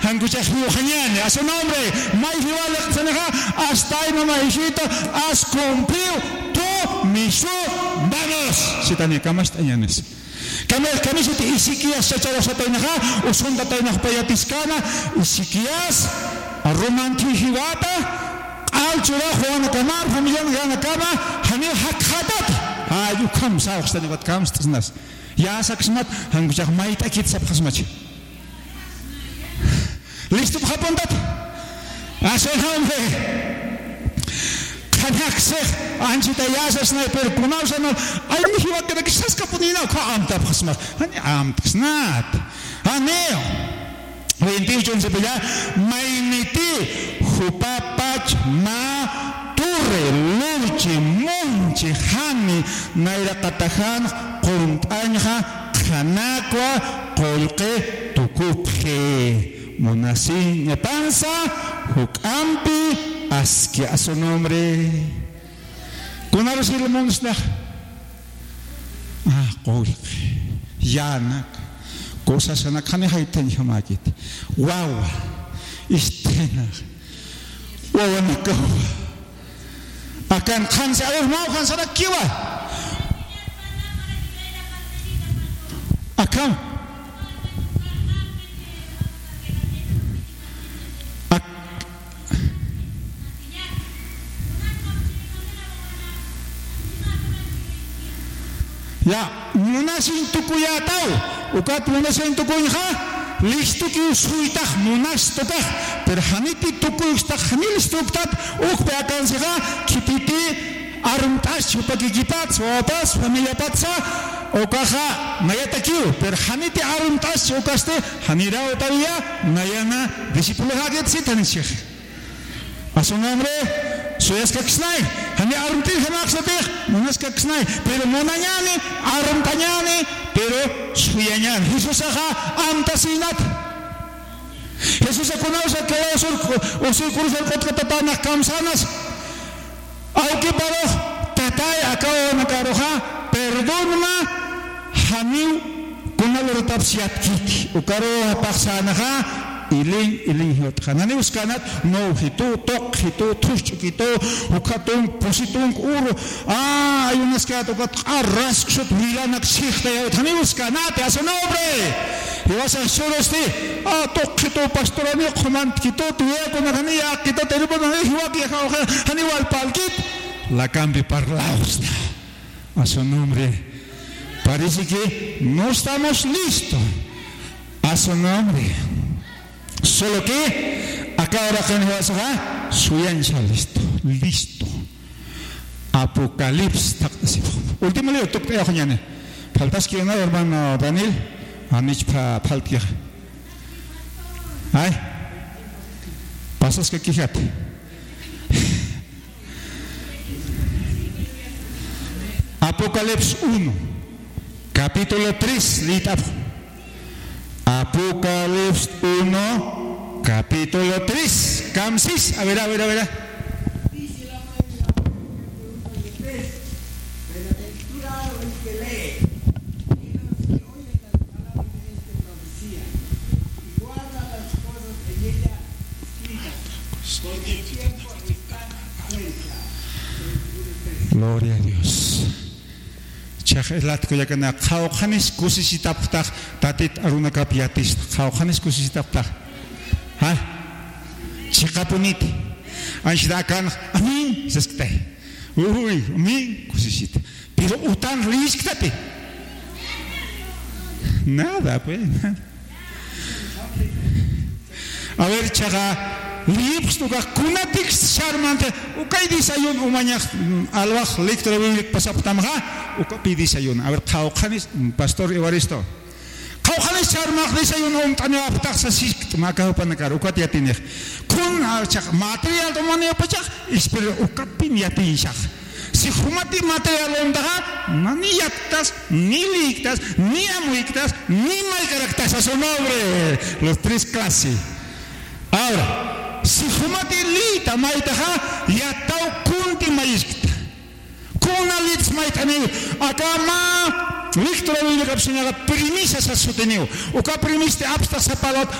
hanguchajio jañane, a su nombre, Maijiwale Zaneja, hasta ahí mamá hijito, has cumplido tu misión, vamos. Si tani camas tañanes. Kami si isikias secara satainaha, usunda tainah payatiscana, isikias, romantijiwata, alchura Juan Kamar, familia Gana Kama, Hani Hakadat. You come, South Stanley, what comes to us. Yasaksmat, Hanguchak Maita Kits of Hasmach. List of Hapondat. As a home. Kanaksek, Anchita Yasa Sniper, Punasano, I don't know what the Saskapunina come to Hasmat. And snap. Aneo. We indigenous of Mainiti, Hupapach, Ma. Lurchi, Monchi, Hani, Naira Katahan, Kuntanja, Kanakwa, Kolke, Tukupje, Monasi, Nepansa, Hukampi, Aski a su nombre. ¿Conoces el monster? Kolke, Yanak, cosas en la Kanahaitan Yamakit, Wawa, Istena, Wawanakawa. Akan khansa mau khansa na kiwa akan ya munasin tukuya tau ukat munasin tukuya listo que usuitah munas tokah perhaniti tuku ustak hanilis tuktat uk peakan sega kititi arumtas chupakikipat sopas familia patsa okaha mayatakiu perhaniti arumtas chokaste hanira otavia nayana discípulo haget sitanishih a su nombre suyas kaksnai hani arumtil hamaksatih munas kaksnai pero monanyane arumtanyane pero suyañan Jesús aha amtasinat Jesús conoce que usul cruzar contra tatana kamsanas aunque paro tatay acabo nakaroja perdona hamiu kuna lortapsiat kiti ukaro paksanaha iling hiot kanani uskanat no hitu tok hitu tushkito ukatung positung uru hay unas que tocat arras shot milanak sikhta tani uskanat a su nombre y vas a solo este tok hitu pastorani command kito tuya con hani ya kito teléfono de hiwaki hani wal palkit la cambie por la usta a su nombre parece que no estamos listos a su nombre. Solo que acá ahora que nos va a suyancha listo. Apocalipsis. Último libro, toque a Juñane. Faltas que una hermano Daniel, Anich Paltia. Ay, pasas que quijate. Apocalipsis 1, capítulo 3, litap. Apocalipsis 1, capítulo 3, Camsis, a ver. Dice la lectura o el que lee, y los que oyen las palabras de esta profecía, y guarda las cosas en ella escritas, porque el tiempo está cerca. Gloria a Dios. Chakhelat ko yakana khawkhanis kusisitaptaq tatit aruna kapiatis khawkhanis kusisitaptaq ha chikapunit anshdakan amin seskte uy amin kusisit pero utan risktate nada pues a ver chaga lips tuga kunatix charmante ukay disayun umanya alwaj lectura bíblica pasaptamha ukapi disayun a ver khawkhanis pastor Evaristo khawkhanis charmaj disayun tani aptax sasik makapanakar ukati yatineh kun chak material tomani apachak espero ukapi yatishak si humati material ondaga nani yaktas ni liktas ni amuiktas ni malkaraktas a su nombre los tres clases ahora si fumati lita maitaha yatau kunti maiskita kuna lits maitani akama Victor William Kapsinaga premisa sa suteniu uka premiste absta sapalot